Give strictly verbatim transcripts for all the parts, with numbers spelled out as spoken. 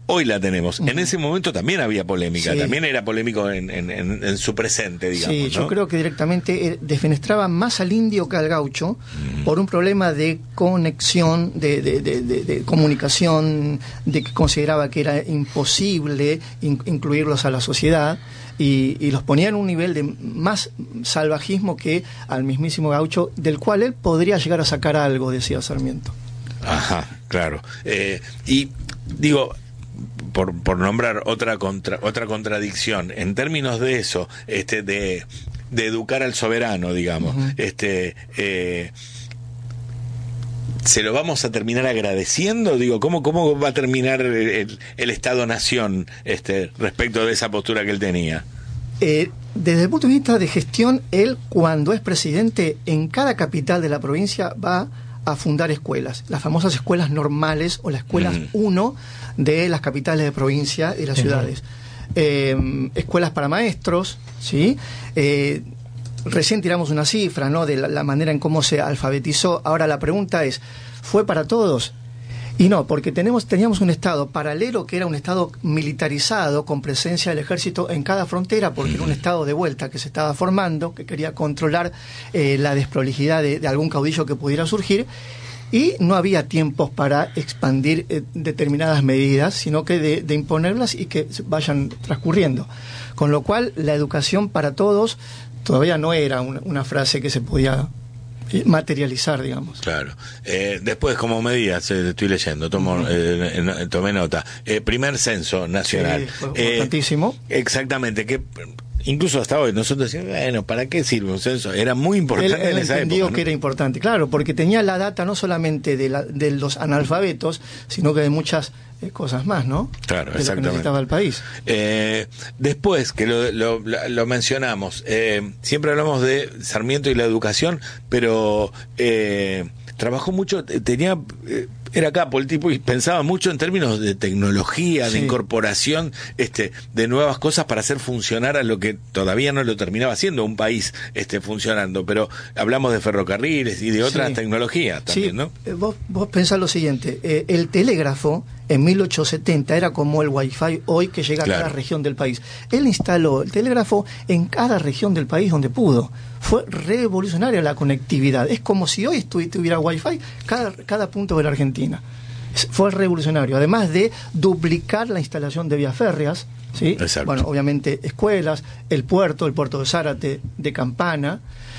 hoy la tenemos. Uh-huh. En ese momento también había polémica, sí. también era polémico en, en, en, en su presente, digamos. Sí, ¿no? yo creo que directamente eh, defenestraba más al indio que al gaucho uh-huh. por un problema de conexión, de, de, de, de, de comunicación, de que consideraba que era imposible in, incluirlos a la sociedad. Y, y los ponía en un nivel de más salvajismo que al mismísimo gaucho, del cual él podría llegar a sacar algo, decía Sarmiento. Ajá, claro. Eh, y digo, por, por nombrar otra contra, otra contradicción, en términos de eso, este, de, de educar al soberano, digamos, uh-huh. este, eh, ¿se lo vamos a terminar agradeciendo? Digo, ¿cómo, cómo va a terminar el, el Estado-Nación este, respecto de esa postura que él tenía? Eh, desde el punto de vista de gestión, él, cuando es presidente, en cada capital de la provincia va a fundar escuelas, las famosas escuelas normales o las escuelas uno uh-huh. de las capitales de provincia y las uh-huh. ciudades. Eh, escuelas para maestros, ¿sí? Eh, Recién tiramos una cifra, ¿no?, de la, la manera en cómo se alfabetizó. Ahora la pregunta es, ¿fue para todos? Y no, porque tenemos, teníamos un Estado paralelo que era un Estado militarizado con presencia del ejército en cada frontera, porque era un Estado de vuelta que se estaba formando, que quería controlar eh, la desprolijidad de, de algún caudillo que pudiera surgir, y no había tiempos para expandir eh, determinadas medidas, sino que de, de imponerlas y que vayan transcurriendo. Con lo cual, la educación para todos todavía no era una, una frase que se podía materializar, digamos. Claro. Eh, después, como medidas, eh, estoy leyendo, tomo, uh-huh. eh, tomé nota. Eh, primer censo nacional. Sí, fue importantísimo. Eh, exactamente, que incluso hasta hoy nosotros decíamos, bueno, ¿para qué sirve un censo? Era muy importante él, él en esa entendió época, ¿no? que era importante, claro, porque tenía la data no solamente de, la, de los analfabetos, sino que de muchas eh, cosas más, ¿no? Claro, de exactamente. Lo que necesitaba el país. Eh, después, que lo, lo, lo mencionamos, eh, siempre hablamos de Sarmiento y la educación, pero eh, trabajó mucho, tenía... Eh, era capo el tipo y pensaba mucho en términos de tecnología, sí. de incorporación este, de nuevas cosas para hacer funcionar a lo que todavía no lo terminaba haciendo un país este, funcionando, pero hablamos de ferrocarriles y de otras sí. tecnologías también, sí. ¿no? Eh, vos, vos pensás lo siguiente, eh, el telégrafo en mil ochocientos setenta era como el wifi hoy que llega claro. a cada región del país. Él instaló el telégrafo en cada región del país donde pudo. Fue revolucionaria la conectividad. Es como si hoy tuviera wifi cada, cada punto de la Argentina. Fue revolucionario. Además de duplicar la instalación de vías férreas, ¿sí? Bueno, obviamente escuelas, el puerto, el puerto de Zárate, de Campana.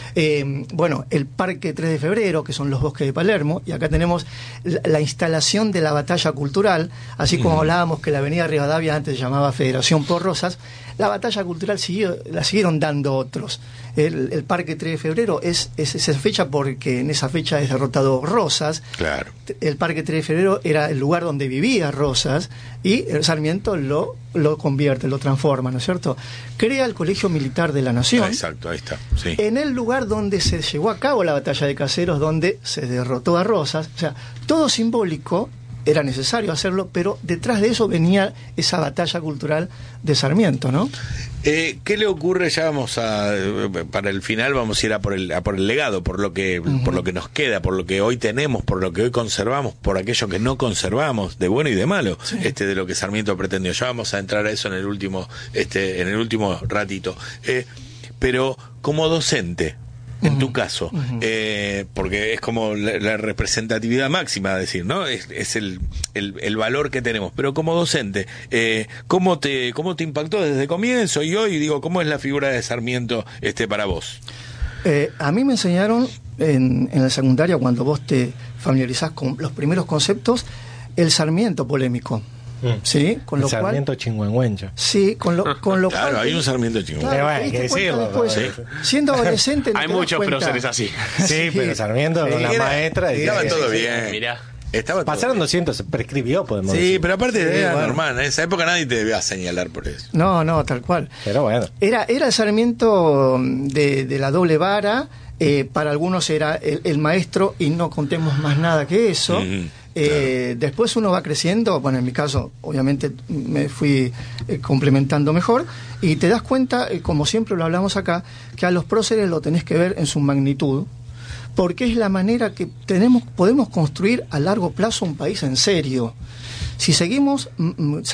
Eh, bueno, el Parque tres de febrero, que son los bosques de Palermo, y acá tenemos la, la instalación de la batalla cultural, así como mm. hablábamos que la avenida Rivadavia antes se llamaba Federación por Rosas, la batalla cultural siguió, la siguieron dando otros. El, el Parque tres de febrero es, es esa fecha porque en esa fecha es derrotado Rosas. Claro. El Parque tres de febrero era el lugar donde vivía Rosas y el Sarmiento lo, lo convierte, lo transforma, ¿no es cierto? Crea el Colegio Militar de la Nación. Ah, exacto, ahí está. Sí. En el lugar donde se llevó a cabo la batalla de Caseros, donde se derrotó a Rosas. O sea, todo simbólico. Era necesario hacerlo, pero detrás de eso venía esa batalla cultural de Sarmiento, ¿no? Eh, ¿Qué le ocurre? Ya vamos a, para el final vamos a ir a por el, a por el legado, por lo que, uh-huh. por lo que nos queda, por lo que hoy tenemos, por lo que hoy conservamos, por aquello que no conservamos, de bueno y de malo, sí. este, de lo que Sarmiento pretendió. Ya vamos a entrar a eso en el último, este, en el último ratito. Eh, pero como docente, en tu caso, uh-huh. eh, porque es como la, la representatividad máxima, decir, ¿no? Es, es el, el, el valor que tenemos. Pero como docente, eh, ¿cómo te cómo te impactó desde el comienzo y hoy? Digo, ¿cómo es la figura de Sarmiento este para vos? Eh, a mí me enseñaron en, en la secundaria, cuando vos te familiarizás con los primeros conceptos, el Sarmiento polémico. Sí, con lo el Sarmiento cual, chingüengüencha. Sí, con lo, con lo claro, cual, hay un Sarmiento chingüengüencha. Claro, hay que decirlo. Después, sí. Siendo adolescente, hay muchos próceres así. Sí, sí, pero Sarmiento, sí, con la era, maestra. Estaba sí, todo sí, bien. Mirá. Estaba Pasaron doscientos, se prescribió, podemos sí, decir. pero aparte sí, era bueno. normal. En esa época nadie te debía señalar por eso. No, no, tal cual. Pero bueno. Era, era el Sarmiento de, de la doble vara. Eh, para algunos era el, el maestro y no contemos más nada que eso. Uh-huh. Eh, claro. Después uno va creciendo, bueno, en mi caso obviamente me fui eh, complementando mejor y te das cuenta, eh, como siempre lo hablamos acá, que a los próceres lo tenés que ver en su magnitud, porque es la manera que tenemos podemos construir a largo plazo un país en serio. Si seguimos... M-